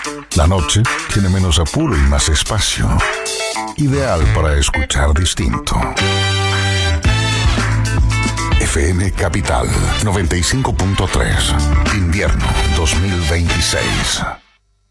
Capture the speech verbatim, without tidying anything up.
La noche tiene menos apuro y más espacio. Ideal para escuchar distinto. F M Capital noventa y cinco punto tres. Invierno dos mil veintiséis.